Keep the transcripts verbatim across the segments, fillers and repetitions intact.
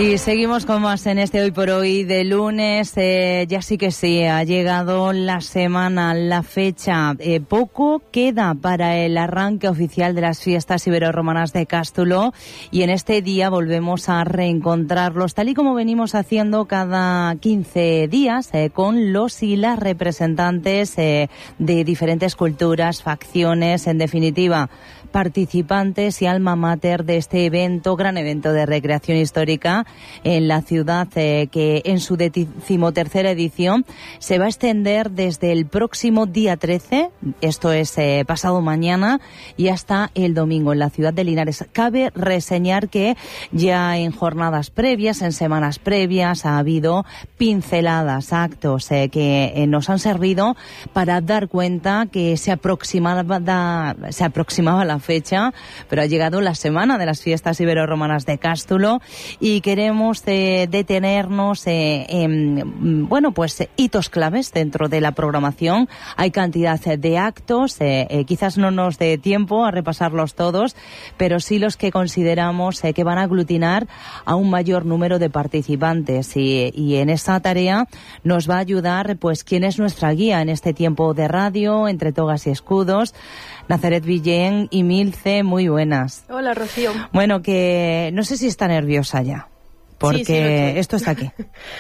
Y seguimos con más en este Hoy por Hoy de lunes. Eh, ya sí que sí, ha llegado la semana, la fecha. Eh, poco queda para el arranque oficial de las fiestas ibero-romanas de Cástulo, y en este día volvemos a reencontrarlos, tal y como venimos haciendo cada quince días, eh, con los y las representantes eh, de diferentes culturas, facciones, en definitiva, participantes y alma mater de este evento, gran evento de recreación histórica en la ciudad, eh, que en su decimotercera edición se va a extender desde el próximo día trece, esto es eh, pasado mañana, y hasta el domingo en la ciudad de Linares. Cabe reseñar que ya en jornadas previas, en semanas previas, ha habido pinceladas, actos eh, que eh, nos han servido para dar cuenta que se aproximaba, da, se aproximaba la fecha, pero ha llegado la semana de las fiestas ibero-romanas de Cástulo, y queremos eh, detenernos eh, en, bueno, pues hitos claves dentro de la programación. Hay cantidad de actos, eh, eh, quizás no nos dé tiempo a repasarlos todos, pero sí los que consideramos eh, que van a aglutinar a un mayor número de participantes, y, y en esa tarea nos va a ayudar pues quien es nuestra guía en este tiempo de radio, entre togas y escudos. Nazaret Villén y Milce, muy buenas. Hola, Rocío. Bueno, que no sé si está nerviosa ya, porque sí, sí, esto está aquí.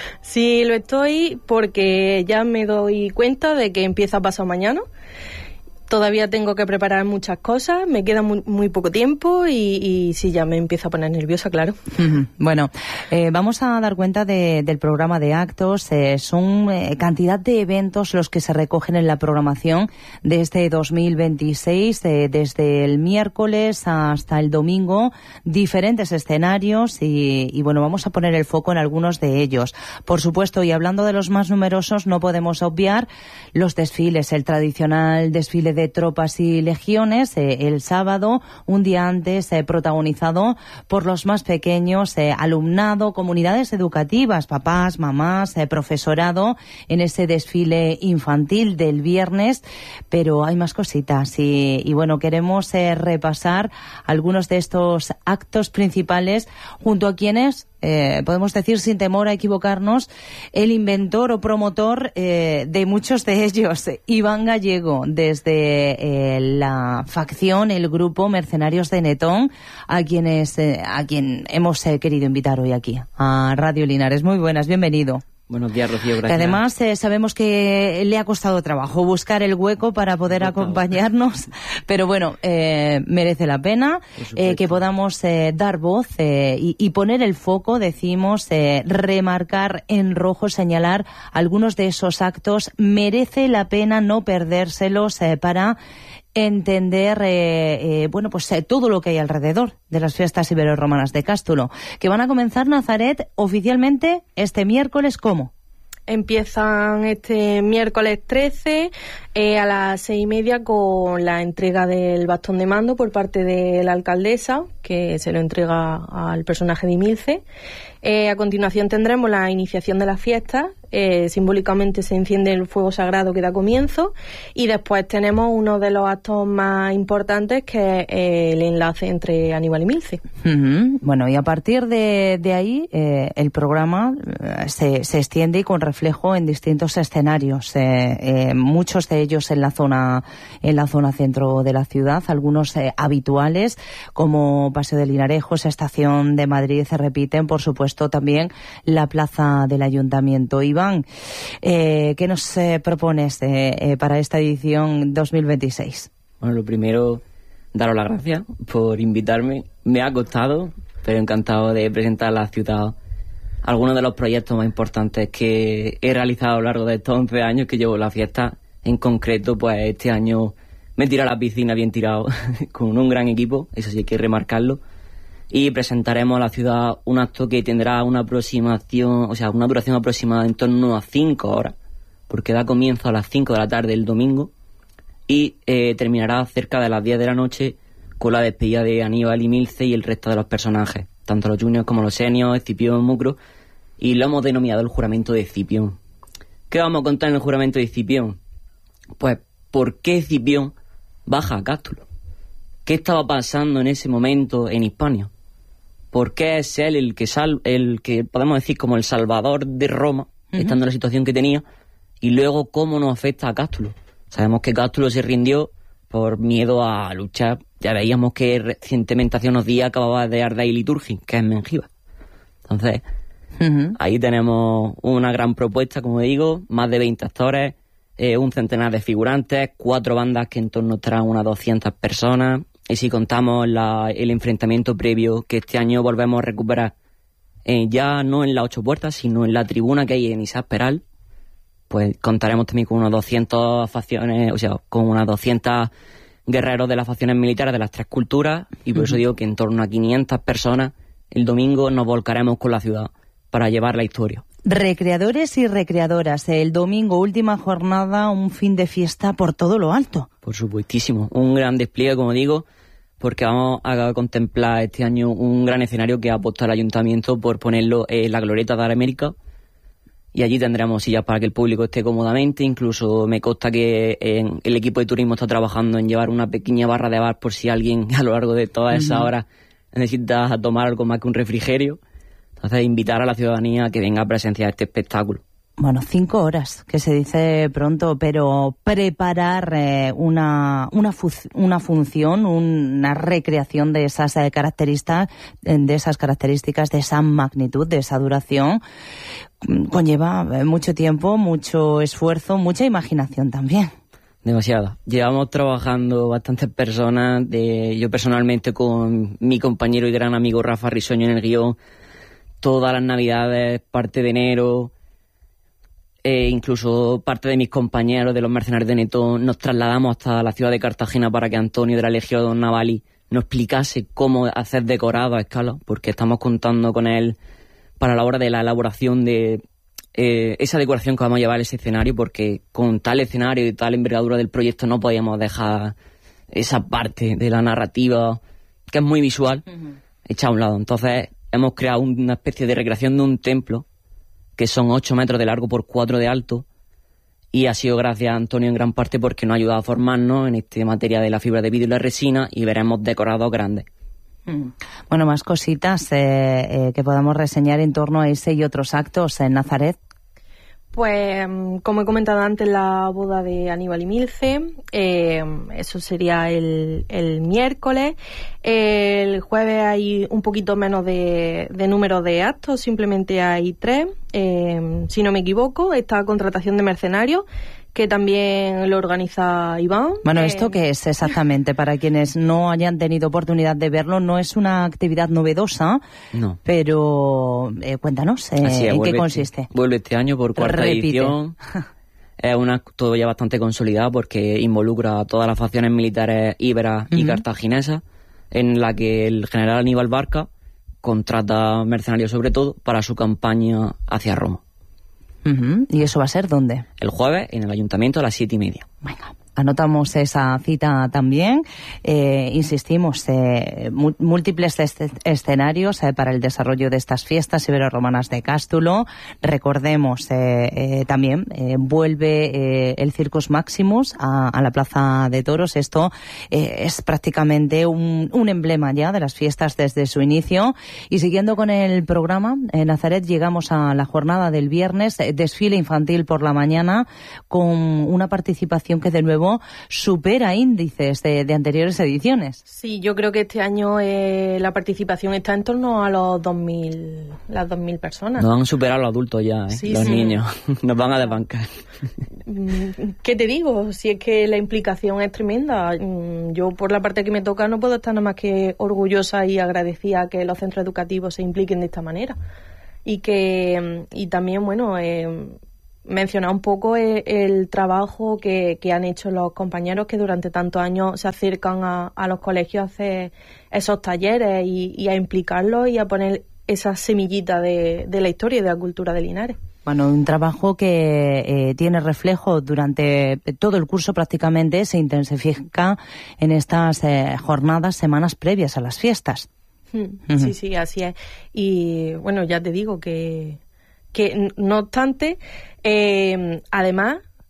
Sí, lo estoy, porque ya me doy cuenta de que empieza pasado mañana. Todavía tengo que preparar muchas cosas, me queda muy, muy poco tiempo y, y sí, ya me empiezo a poner nerviosa, claro. Uh-huh. Bueno, eh, vamos a dar cuenta de, del programa de actos. Eh, son eh, cantidad de eventos los que se recogen en la programación de este dos mil veintiséis, eh, desde el miércoles hasta el domingo, diferentes escenarios y, y bueno, vamos a poner el foco en algunos de ellos. Por supuesto, y hablando de los más numerosos, no podemos obviar los desfiles, el tradicional desfile de de tropas y legiones, eh, el sábado, un día antes, eh, protagonizado por los más pequeños, eh, alumnado, comunidades educativas, papás, mamás, eh, profesorado, en ese desfile infantil del viernes, pero hay más cositas y, y bueno, queremos eh, repasar algunos de estos actos principales junto a quienes Eh, podemos decir sin temor a equivocarnos, el inventor o promotor eh, de muchos de ellos, Iván Gallego, desde eh, la facción, el grupo Mercenarios de Netón, a quienes eh, a quien hemos eh, querido invitar hoy aquí a Radio Linares. Muy buenas, bienvenido. Buenos días, Rocío, gracias. Que además eh, sabemos que le ha costado trabajo buscar el hueco para poder acompañarnos, pero bueno, eh, merece la pena eh, que podamos eh, dar voz eh, y, y poner el foco, decimos, eh, remarcar en rojo, señalar algunos de esos actos. Merece la pena no perdérselos eh, para entender eh, eh, bueno pues eh, todo lo que hay alrededor de las fiestas ibero-romanas de Cástulo, que van a comenzar, Nazaret, oficialmente este miércoles. ¿Cómo? Empiezan este miércoles trece eh, a las seis y media con la entrega del bastón de mando por parte de la alcaldesa, que se lo entrega al personaje de Milce. Eh, a continuación tendremos la iniciación de las fiestas. Eh, simbólicamente se enciende el fuego sagrado que da comienzo, y después tenemos uno de los actos más importantes, que es eh, el enlace entre Aníbal y Milce. Uh-huh. Bueno, y a partir de, de ahí eh, el programa eh, se, se extiende y con reflejo en distintos escenarios, eh, eh, muchos de ellos en la zona en la zona centro de la ciudad, algunos eh, habituales como Paseo de Linarejos, Estación de Madrid, se repiten, por supuesto también la plaza del Ayuntamiento. Iván, Eh, ¿qué nos eh, propones eh, eh, para esta edición dos mil veintiséis? Bueno, lo primero, daros las gracias por invitarme. Me ha costado, pero encantado de presentar a la ciudad algunos de los proyectos más importantes que he realizado a lo largo de estos once años que llevo la fiesta. En concreto, pues este año me he tirado a la piscina bien tirado, con un gran equipo, eso sí hay que remarcarlo. Y presentaremos a la ciudad un acto que tendrá una aproximación, o sea, una duración aproximada en torno a cinco horas, porque da comienzo a las cinco de la tarde el domingo y eh, terminará cerca de las diez de la noche con la despedida de Aníbal y Milce y el resto de los personajes, tanto los juniors como los seniors, Escipión, Mucro, y lo hemos denominado el juramento de Escipión. ¿Qué vamos a contar en el juramento de Escipión? Pues, ¿por qué Escipión baja a Cástulo? ¿Qué estaba pasando en ese momento en Hispania? por qué es él el que, sal, el que podemos decir como el salvador de Roma, uh-huh. estando en la situación que tenía, y luego cómo nos afecta a Cástulo. Sabemos que Cástulo se rindió por miedo a luchar. Ya veíamos que recientemente, hace unos días, acababa de arder Liturgi, que es Mengiba. Entonces, uh-huh. ahí tenemos una gran propuesta, como digo, más de veinte actores, eh, un centenar de figurantes, cuatro bandas que en torno estarán unas doscientas personas, y si contamos la, el enfrentamiento previo que este año volvemos a recuperar, eh, ya no en las ocho puertas, sino en la tribuna que hay en Isaac Peral, pues contaremos también con unas doscientas facciones, o sea, con unas doscientas guerreros de las facciones militares de las tres culturas, y por uh-huh. eso digo que en torno a quinientas personas el domingo nos volcaremos con la ciudad para llevar la historia. Recreadores y recreadoras, el domingo, última jornada, un fin de fiesta por todo lo alto. Por supuestísimo, un gran despliegue, como digo, porque vamos a contemplar este año un gran escenario que ha apostado el ayuntamiento por ponerlo en la glorieta de América, y allí tendremos sillas para que el público esté cómodamente. Incluso me consta que en el equipo de turismo está trabajando en llevar una pequeña barra de bar por si alguien a lo largo de todas esas uh-huh. horas necesita tomar algo más que un refrigerio. Entonces, invitar a la ciudadanía a que venga a presenciar este espectáculo. Bueno, cinco horas, que se dice pronto, pero preparar eh, una, una, fu- una función, una recreación de esas eh, características, de esas características, de esa magnitud, de esa duración, conlleva mucho tiempo, mucho esfuerzo, mucha imaginación también. Demasiada. Llevamos trabajando bastantes personas, de, yo personalmente con mi compañero y gran amigo Rafa Risueño en el guión, todas las navidades, parte de enero, e incluso parte de mis compañeros de los Mercenarios de Netón, nos trasladamos hasta la ciudad de Cartagena para que Antonio de la Legión Navali nos explicase cómo hacer decorado a escala, porque estamos contando con él para la hora de la elaboración de eh, esa decoración que vamos a llevar a ese escenario, porque con tal escenario y tal envergadura del proyecto no podíamos dejar esa parte de la narrativa, que es muy visual, uh-huh. hecha a un lado. Entonces hemos creado una especie de recreación de un templo que son ocho metros de largo por cuatro de alto, y ha sido gracias a Antonio en gran parte porque nos ha ayudado a formarnos en esta materia de la fibra de vidrio y la resina, y veremos decorados grandes. Bueno, más cositas eh, eh, que podamos reseñar en torno a ese y otros actos en Nazaret. Pues, como he comentado antes, la boda de Aníbal y Milce, eh, eso sería el, el miércoles. El jueves hay un poquito menos de, de número de actos, simplemente hay tres, eh, si no me equivoco. Esta contratación de mercenarios, que también lo organiza Iván. Bueno, ¿esto eh, qué es exactamente? Para quienes no hayan tenido oportunidad de verlo, no es una actividad novedosa, no. pero eh, cuéntanos, eh, es, ¿en qué consiste? Este, vuelve este año por cuarta Repite. edición. Es un acto ya bastante consolidado porque involucra a todas las facciones militares íberas y uh-huh. cartaginesas, en la que el general Aníbal Barca contrata mercenarios sobre todo para su campaña hacia Roma. Uh-huh. ¿Y eso va a ser dónde? El jueves en el ayuntamiento a las siete y media. Venga, anotamos esa cita también. Eh, insistimos, eh, múltiples est- escenarios eh, para el desarrollo de estas fiestas ibero-romanas de Cástulo. Recordemos eh, eh, también, eh, vuelve eh, el Circus Maximus a, a la Plaza de Toros. Esto eh, es prácticamente un, un emblema ya de las fiestas desde su inicio. Y siguiendo con el programa, en Nazaret llegamos a la jornada del viernes, eh, desfile infantil por la mañana, con una participación que de nuevo supera índices de, de anteriores ediciones. Sí, yo creo que este año eh, la participación está en torno a los dos mil, las dos mil personas. Nos han superado los adultos ya, ¿eh? Sí, los sí. niños. Nos van a desbancar. ¿Qué te digo? Si es que la implicación es tremenda. Yo, por la parte que me toca, no puedo estar nada más que orgullosa y agradecida que los centros educativos se impliquen de esta manera. Y que y también, bueno, eh, mencionar un poco el, el trabajo que, que han hecho los compañeros que durante tantos años se acercan a, a los colegios a hacer esos talleres y, y a implicarlos y a poner esa semillita de, de la historia y de la cultura de Linares. Bueno, un trabajo que eh, tiene reflejo durante todo el curso prácticamente, se intensifica en estas eh, jornadas, semanas previas a las fiestas. Sí, uh-huh. sí, así es. Y bueno, ya te digo que, que no obstante, eh, además,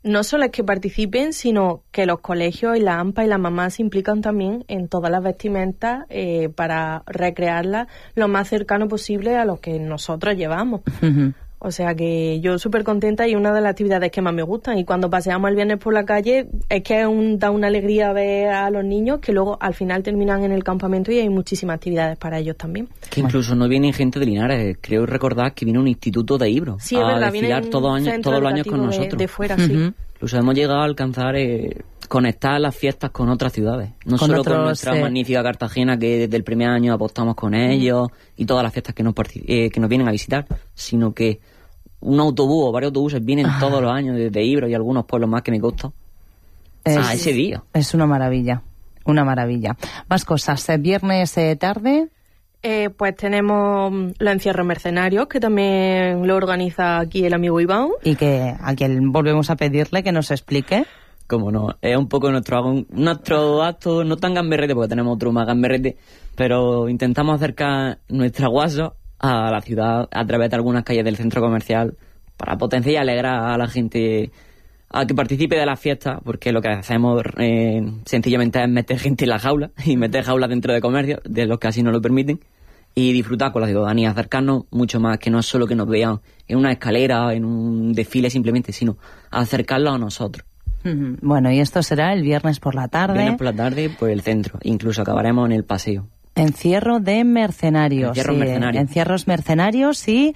no solo es que participen, sino que los colegios y la AMPA y la mamá se implican también en todas las vestimentas eh, para recrearlas lo más cercano posible a lo que nosotros llevamos. Uh-huh. O sea que yo súper contenta y una de las actividades que más me gustan. Y cuando paseamos el viernes por la calle es que un, da una alegría ver a los niños que luego al final terminan en el campamento y hay muchísimas actividades para ellos también. Que incluso no viene gente de Linares. Creo recordar que viene un instituto de Ibro sí, a verdad, desfilar todos, años, todos los años con nosotros. De, de fuera, sí. Uh-huh. Incluso hemos llegado a alcanzar eh, conectar las fiestas con otras ciudades. No con solo otros, con nuestra eh... magnífica Cartagena, que desde el primer año apostamos con ellos, uh-huh. y todas las fiestas que nos, eh, que nos vienen a visitar, sino que un autobús o varios autobuses vienen ah. todos los años desde Ibro y algunos pueblos más que me consta es, a ese día. Es una maravilla, una maravilla. Más cosas, ¿eh? Viernes eh, tarde... Eh, pues tenemos los encierros mercenarios, que también lo organiza aquí el amigo Iván. Y que a quien volvemos a pedirle que nos explique. Cómo no, es un poco nuestro, nuestro acto, no tan gamberrete, porque tenemos otro más gamberrete, pero intentamos acercar nuestra guasa a la ciudad a través de algunas calles del centro comercial para potenciar y alegrar a la gente a que participe de la fiesta, porque lo que hacemos eh, sencillamente es meter gente en la jaula y meter jaulas dentro de comercios, de los que así nos lo permiten, y disfrutar con la ciudadanía, acercarnos mucho más, que no es solo que nos vean en una escalera, en un desfile simplemente, sino acercarlos a nosotros. Bueno, y esto será el viernes por la tarde. Viernes por la tarde por el centro, incluso acabaremos en el paseo. Encierro de mercenarios. Encierros sí, mercenarios. Encierros mercenarios, y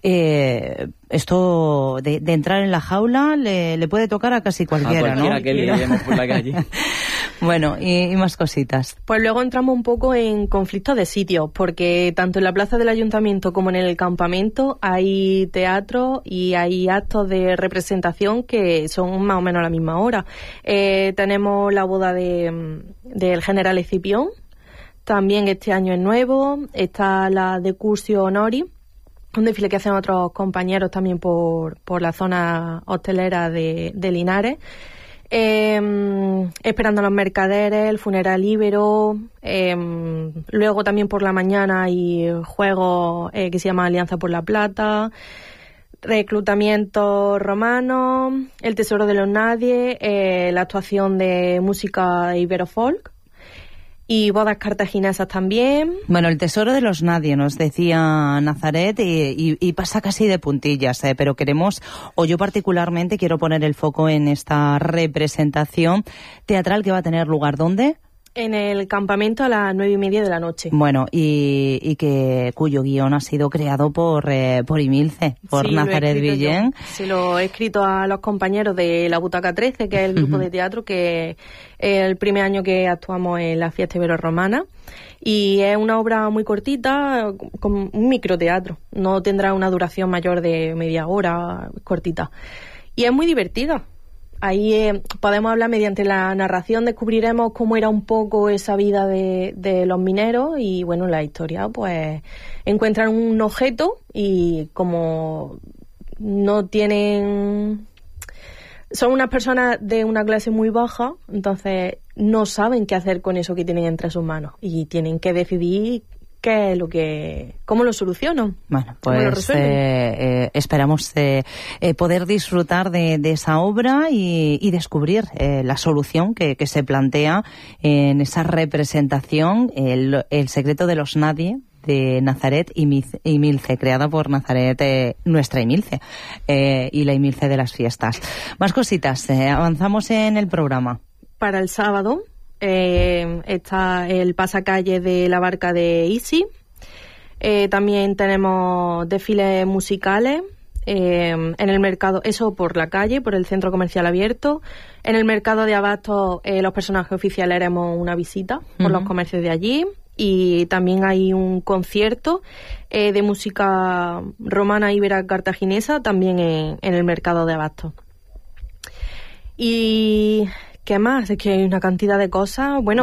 eh, esto de, de entrar en la jaula le, le puede tocar a casi cualquiera, a cualquiera, ¿no? que le llevemos por la calle. Bueno, y, y más cositas. Pues luego entramos un poco en conflictos de sitios, porque tanto en la plaza del ayuntamiento como en el campamento hay teatro y hay actos de representación que son más o menos a la misma hora. Eh, tenemos la boda de del general Escipión. También este año es nuevo, está la de Cursio Honori, un desfile que hacen otros compañeros también por, por la zona hostelera de, de Linares. Eh, esperando a los mercaderes, el funeral Ibero, eh, luego también por la mañana hay juegos eh, que se llama Alianza por la Plata, reclutamiento romano, el tesoro de los nadie, eh, la actuación de música Ibero-folk. Y bodas cartaginesas también. Bueno, el tesoro de los nadie, nos decía Nazaret, y, y, y pasa casi de puntillas, ¿eh? Pero queremos, o yo particularmente, quiero poner el foco en esta representación teatral que va a tener lugar, ¿dónde? En el campamento a las nueve y media de la noche. Bueno, y, y que cuyo guión ha sido creado por eh, por Imilce, por sí, Nazaret Villén. Se lo he escrito a los compañeros de la Butaca trece, que es el grupo uh-huh. de teatro que es el primer año que actuamos en la fiesta ibero-romana. Y es una obra muy cortita, con un microteatro. No tendrá una duración mayor de media hora, cortita. Y es muy divertida. Ahí eh, podemos hablar mediante la narración, descubriremos cómo era un poco esa vida de, de los mineros y, bueno, la historia, pues, encuentran un objeto y como no tienen... Son unas personas de una clase muy baja, entonces no saben qué hacer con eso que tienen entre sus manos y tienen que decidir qué es lo que, cómo lo solucionan. Bueno, pues eh, eh, esperamos eh, eh, poder disfrutar de, de esa obra y, y descubrir eh, la solución que, que se plantea en esa representación, el, el secreto de los nadie, de Nazaret y Imilce, creada por Nazaret, eh, nuestra Imilce, eh, y la Imilce de las fiestas. Más cositas, eh, avanzamos en el programa. Para el sábado eh, está el pasacalle de la barca de Isi. Eh, también tenemos desfiles musicales eh, en el mercado, eso por la calle, por el centro comercial abierto. En el mercado de Abasto, eh, los personajes oficiales haremos una visita por uh-huh. los comercios de allí. Y también hay un concierto eh, de música romana íbera cartaginesa también en, en el mercado de Abasto. Y ¿qué más? Es que hay una cantidad de cosas. Bueno,